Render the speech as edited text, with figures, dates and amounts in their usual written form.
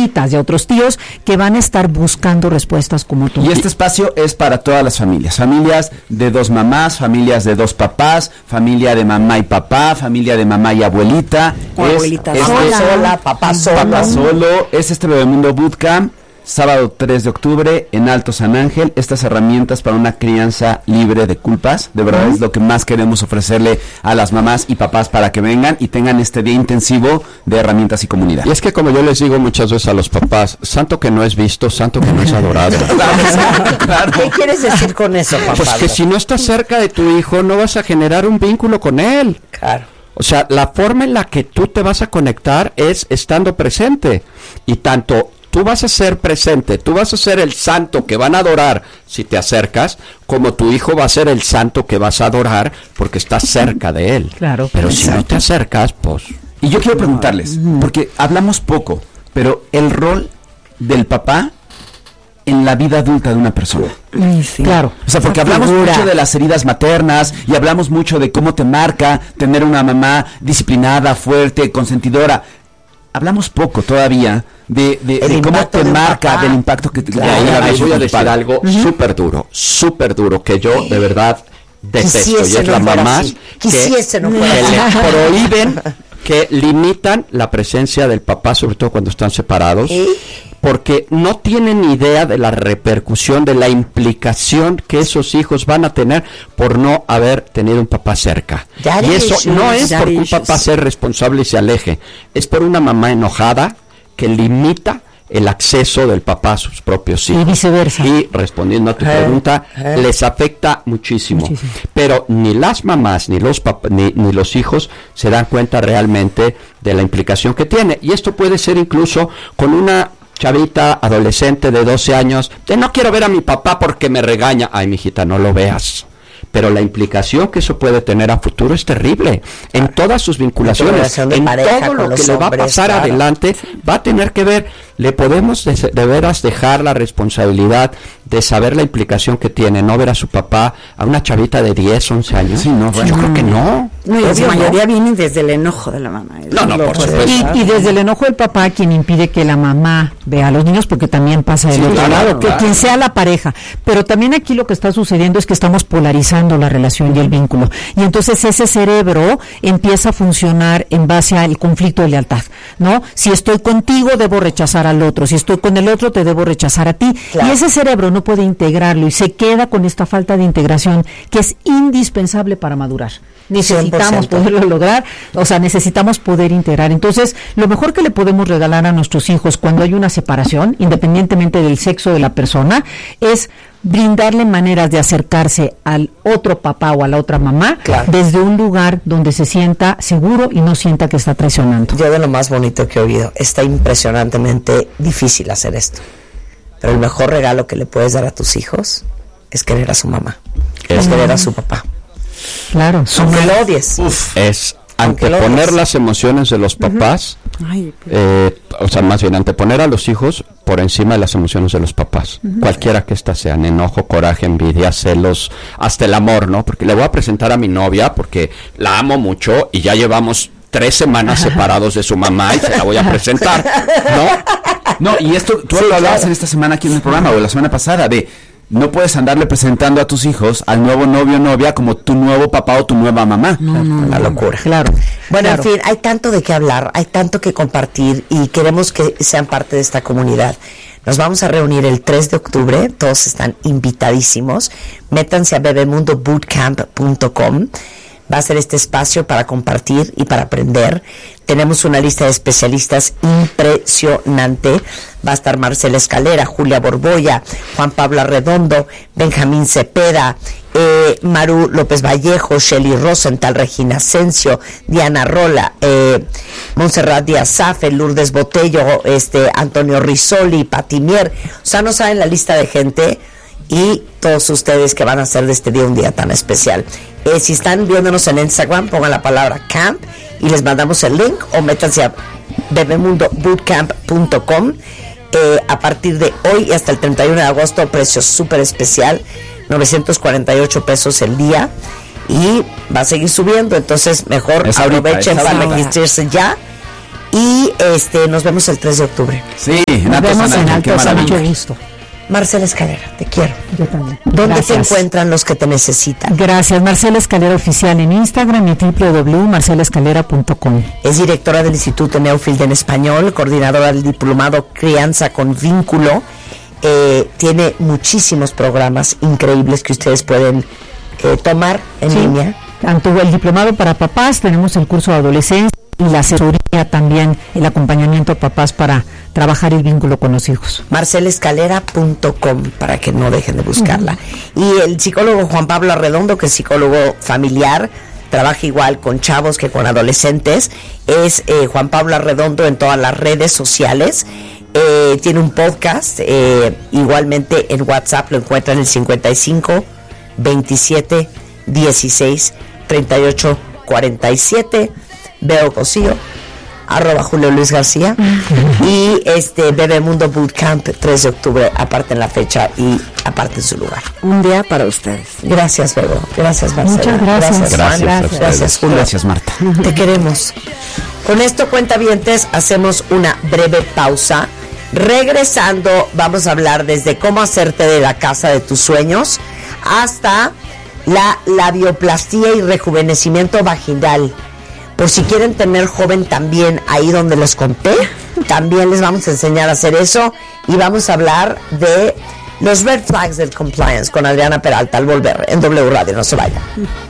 abuelitas y a otros tíos que van a estar buscando respuestas como tú. Y este espacio es para todas las familias de 2 mamás, familias de 2 papás, familia de mamá y papá, familia de mamá y abuelita, abuelita sola, papá solo. Es este Bebemundo Bootcamp, sábado 3 de octubre en Alto San Ángel. Estas herramientas para una crianza libre de culpas, de verdad es lo que más queremos ofrecerle a las mamás y papás para que vengan y tengan este día intensivo de herramientas y comunidad. Y es que, como yo les digo muchas veces a los papás, santo que no es visto, santo que no es adorado. Claro. ¿Qué quieres decir con eso, papá? Pues que si no estás cerca de tu hijo, no vas a generar un vínculo con él. Claro. O sea, la forma en la que tú te vas a conectar es estando presente. Y tanto tú vas a ser presente, tú vas a ser el santo que van a adorar si te acercas, como tu hijo va a ser el santo que vas a adorar porque estás cerca de él. Claro. Pero si no te acercas, pues... Y yo quiero preguntarles, porque hablamos poco, pero el rol del papá en la vida adulta de una persona. Sí. Claro. O sea, porque hablamos mucho de las heridas maternas y hablamos mucho de cómo te marca tener una mamá disciplinada, fuerte, consentidora. Hablamos poco todavía de cómo te marca, del impacto que te... Ahí voy a decir algo súper duro, que yo de verdad detesto. Y es la mamá que le prohíben, que limitan la presencia del papá, sobre todo cuando están separados, porque no tienen idea de la repercusión, de la implicación que esos hijos van a tener por no haber tenido un papá cerca. Y eso no es porque un papá sea responsable y se aleje, es por una mamá enojada que limita el acceso del papá a sus propios hijos. Y viceversa. Y respondiendo a tu pregunta, les afecta muchísimo. Pero ni las mamás ni los ni los hijos se dan cuenta realmente de la implicación que tiene. Y esto puede ser incluso con una chavita adolescente de 12 años, de no quiero ver a mi papá porque me regaña. Ay, mijita, no lo veas. Pero la implicación que eso puede tener a futuro es terrible. En todas sus vinculaciones, en todo lo que le va a pasar adelante, va a tener que ver. Le podemos de veras dejar la responsabilidad de saber la implicación que tiene no ver a su papá, a una chavita de 10, 11 años. Sí, no, yo creo que no. No, y la mayoría vienen desde el enojo de la mamá. No, por supuesto. Y desde el enojo del papá, quien impide que la mamá vea a los niños, porque también pasa del otro lado, que quien sea la pareja. Pero también aquí lo que está sucediendo es que estamos polarizando la relación y el vínculo. Y entonces ese cerebro empieza a funcionar en base al conflicto de lealtad, ¿no? Si estoy contigo, debo rechazar al otro. Si estoy con el otro, te debo rechazar a ti. Claro. Y ese cerebro no puede integrarlo y se queda con esta falta de integración que es indispensable para madurar. Necesitamos 100%. Poderlo lograr, o sea, necesitamos poder integrar. Entonces, lo mejor que le podemos regalar a nuestros hijos cuando hay una separación, independientemente del sexo de la persona, es brindarle maneras de acercarse al otro papá o a la otra mamá, desde un lugar donde se sienta seguro y no sienta que está traicionando. Yo de lo más bonito que he oído, está impresionantemente difícil hacer esto, pero el mejor regalo que le puedes dar a tus hijos es querer a su mamá, es querer a su papá. Claro, aunque lo odies. Es anteponer las emociones de los papás, o sea, más bien anteponer a los hijos por encima de las emociones de los papás, cualquiera que éstas sean, enojo, coraje, envidia, celos, hasta el amor, ¿no? Porque le voy a presentar a mi novia porque la amo mucho y ya llevamos 3 semanas separados de su mamá y se la voy a presentar, ¿no? No, y esto tú lo hablabas en esta semana aquí en el programa o la semana pasada de no puedes andarle presentando a tus hijos al nuevo novio o novia como tu nuevo papá o tu nueva mamá. La locura. Claro. Bueno, en fin, hay tanto de qué hablar, hay tanto que compartir y queremos que sean parte de esta comunidad. Nos vamos a reunir el 3 de octubre, todos están invitadísimos. Métanse a bebemundobootcamp.com. Va a ser este espacio para compartir y para aprender. Tenemos una lista de especialistas impresionante. Va a estar Marcela Escalera, Julia Borbolla, Juan Pablo Arredondo, Benjamín Cepeda, Maru López Vallejo, Shelly Rosenthal, Regina Asensio, Diana Rola, Montserrat Díaz Safe, Lourdes Botello, Antonio Risoli, Patimier. O sea, no saben la lista de gente y todos ustedes que van a hacer de este día un día tan especial. Si están viéndonos en Instagram, pongan la palabra camp y les mandamos el link, o métanse a bebemundobootcamp.com. A partir de hoy y hasta el 31 de agosto, precio súper especial, 948 pesos el día, y va a seguir subiendo. Entonces mejor aprovechen para registrarse ya Y nos vemos el 3 de octubre. Sí, nos vemos en Altos San Ángel. Gusto. Marcela Escalera, te quiero. Yo también. ¿Dónde te encuentran los que te necesitan? Gracias. Marcela Escalera Oficial en Instagram y www.marcelaescalera.com. Es directora del Instituto Newfield en Español, coordinadora del diplomado Crianza con Vínculo. Tiene muchísimos programas increíbles que ustedes pueden tomar en línea. Tanto el diplomado para papás, tenemos el curso de adolescencia y la asesoría también, el acompañamiento a papás para trabajar el vínculo con los hijos. marcelaescalera.com para que no dejen de buscarla. Y el psicólogo Juan Pablo Arredondo, que es psicólogo familiar, trabaja igual con chavos que con adolescentes, es Juan Pablo Arredondo en todas las redes sociales. Tiene un podcast, igualmente en WhatsApp lo encuentran en el 55 27 16 38 47. Veo Cosío, @Julio Luis García. Y Bebemundo Bootcamp 3 de octubre, aparten la fecha y aparten su lugar. Un día para ustedes. Gracias, Bebo. Gracias, Marcela. Muchas gracias. Gracias, Julio. Gracias, Marta. Te queremos. Con esto, cuentavientes, hacemos una breve pausa. Regresando, vamos a hablar desde cómo hacerte de la casa de tus sueños hasta la labioplastía y rejuvenecimiento vaginal. Por si quieren tener joven también ahí donde les conté, también les vamos a enseñar a hacer eso. Y vamos a hablar de los red flags del compliance con Adriana Peralta al volver en W Radio. No se vayan.